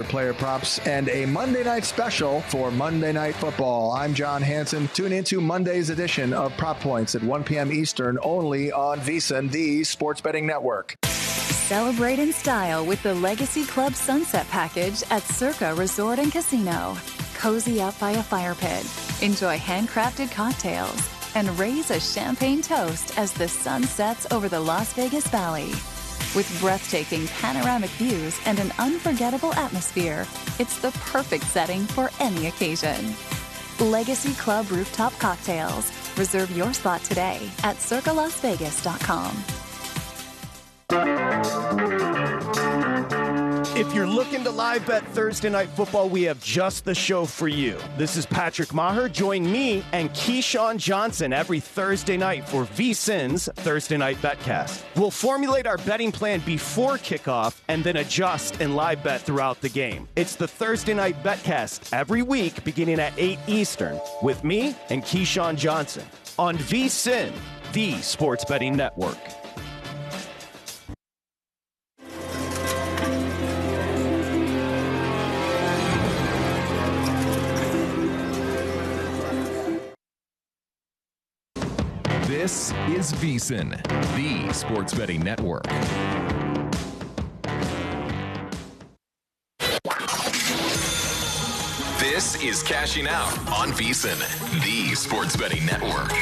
player props, and a Monday night special for Monday Night Football. I'm John Hansen. Tune into Monday's edition of Prop Points at 1 p.m. Eastern, only on VSiN, the sports betting network. Celebrate in style with the Legacy Club Sunset Package at Circa Resort and Casino. Cozy up by a fire pit, enjoy handcrafted cocktails, and raise a champagne toast as the sun sets over the Las Vegas Valley. With breathtaking panoramic views and an unforgettable atmosphere, it's the perfect setting for any occasion. Legacy Club Rooftop Cocktails. Reserve your spot today at circalasvegas.com. If you're looking to live bet Thursday Night Football, we have just the show for you. This is Patrick Maher. Join me and Keyshawn Johnson every Thursday night for VSiN's Thursday Night Betcast. We'll formulate our betting plan before kickoff and then adjust and live bet throughout the game. It's the Thursday Night Betcast every week beginning at 8 Eastern with me and Keyshawn Johnson on VSiN, the sports betting network. This is VSiN, the sports betting network. This is Cashing Out on VSiN, the sports betting network.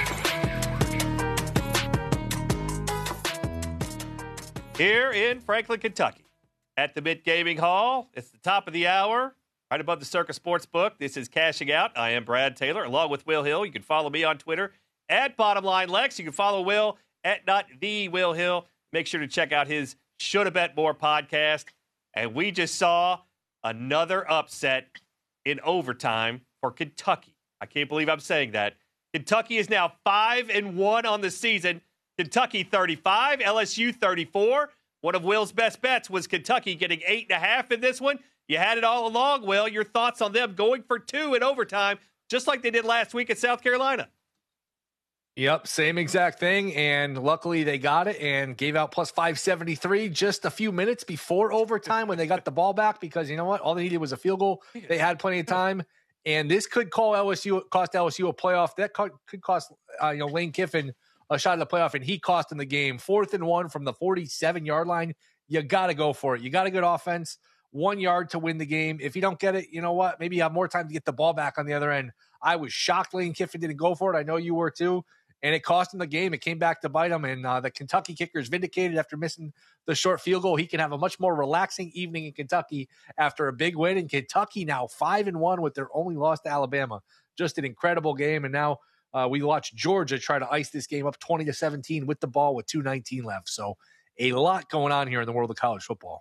Here in Franklin, Kentucky, at the Mitt Gaming Hall, it's the top of the hour, right above the Circa Sportsbook. This is Cashing Out. I am Brad Taylor, along with Will Hill. You can follow me on Twitter at Bottomline Lex. You can follow Will at Not The Will Hill. Make sure to check out his Shoulda Bet More podcast. And we just saw another upset in overtime for Kentucky. I can't believe I'm saying that. Kentucky is now 5-1 on the season. Kentucky 35, LSU 34. One of Will's best bets was Kentucky getting 8.5 in this one. You had it all along, Will. Your thoughts on them going for 2 in overtime, just like they did last week at South Carolina. Yep, same exact thing, and luckily they got it and gave out plus 573 just a few minutes before overtime when they got the ball back, because you know what? All they needed was a field goal. They had plenty of time, and this could cost LSU a playoff. That could cost Lane Kiffin a shot at the playoff, and he cost in the game. 4th and 1 from the 47-yard line. You got to go for it. You got a good offense. 1 yard to win the game. If you don't get it, you know what? Maybe you have more time to get the ball back on the other end. I was shocked Lane Kiffin didn't go for it. I know you were too. And it cost him the game. It came back to bite him. And the Kentucky kicker is vindicated after missing the short field goal. He can have a much more relaxing evening in Kentucky after a big win. And Kentucky now 5-1 with their only loss to Alabama. Just an incredible game. And now we watch Georgia try to ice this game up 20-17 with the ball with 2:19 left. So a lot going on here in the world of college football.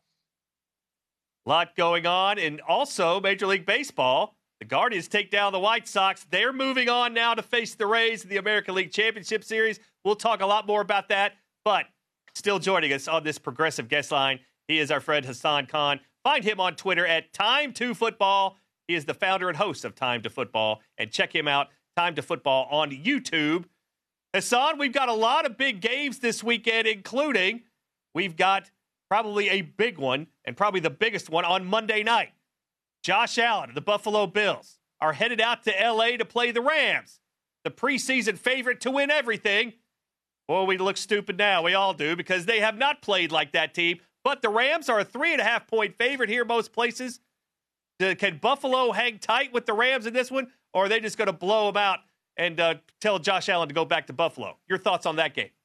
A lot going on. And also Major League Baseball. The Guardians take down the White Sox. They're moving on now to face the Rays in the American League Championship Series. We'll talk a lot more about that, but still joining us on this progressive guest line, he is our friend Hassan Khan. Find him on Twitter at Time2Football. He is the founder and host of Time to Football, and check him out, Time to Football on YouTube. Hassan, we've got a lot of big games this weekend, including we've got probably a big one, and probably the biggest one on Monday night. Josh Allen, the Buffalo Bills, are headed out to L.A. to play the Rams, the preseason favorite to win everything. Boy, we look stupid now. We all do, because they have not played like that team. But the Rams are a 3.5-point favorite here most places. Can Buffalo hang tight with the Rams in this one, or are they just going to blow them out and tell Josh Allen to go back to Buffalo? Your thoughts on that game?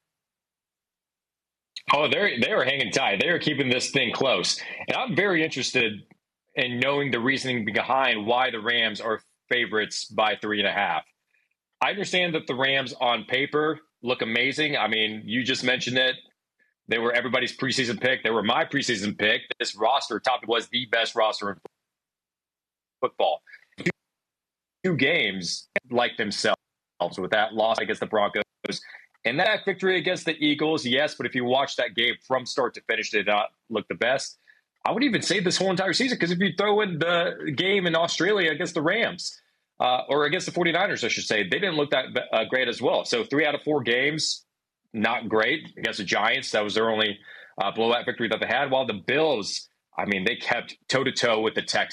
Oh, they are hanging tight. They are keeping this thing close. And I'm very interested and knowing the reasoning behind why the Rams are favorites by 3.5. I understand that the Rams on paper look amazing. I mean, you just mentioned it. They were everybody's preseason pick. They were my preseason pick. This roster top was the best roster in football. 2 games like themselves with that loss against the Broncos. And that victory against the Eagles, yes, but if you watch that game from start to finish, they did not look the best. I would even say this whole entire season, because if you throw in the game in Australia against the Rams, or against the 49ers, I should say, they didn't look that great as well. So 3 out of 4 games, not great. Against the Giants, that was their only blowout victory that they had. While the Bills, I mean, they kept toe-to-toe with the Texans.